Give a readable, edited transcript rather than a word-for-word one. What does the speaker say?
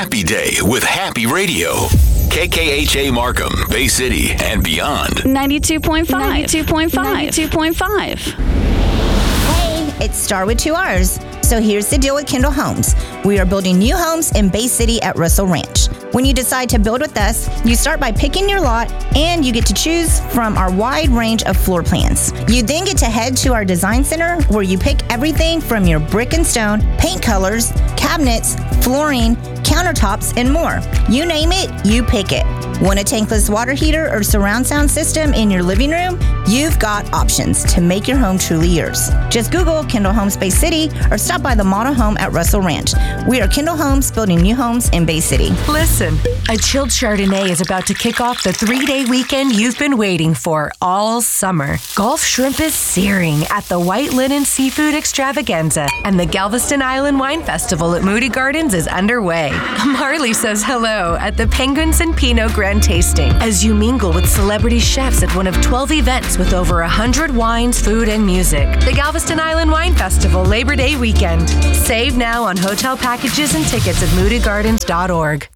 Happy Day with Happy Radio. KKHA Markham, Bay City, and beyond. 92.5. 92.5. 92.5. Hey, it's Star with 2 R's. So here's the deal with Kendall Homes. We are building new homes in Bay City at Russell Ranch. When you decide to build with us, you start by picking your lot and you get to choose from our wide range of floor plans. You then get to head to our design center where you pick everything from your brick and stone, paint colors, cabinets, flooring, countertops, and more. You name it, you pick it. Want a tankless water heater or surround sound system in your living room? You've got options to make your home truly yours. Just Google Kendall Homes Bay City or stop by the model home at Russell Ranch. We are Kendall Homes, building new homes in Bay City. Listen, a chilled Chardonnay is about to kick off the 3-day weekend you've been waiting for all summer. Gulf shrimp is searing at the White Linen Seafood Extravaganza, and the Galveston Island Wine Festival at Moody Gardens is underway. Marley says hello at the Penguins and Pinot Grand Tasting as you mingle with celebrity chefs at one of 12 events with over 100 wines, food, and music. The Galveston Island Wine Festival Labor Day weekend. Save now on hotel packages and tickets at moodygardens.org.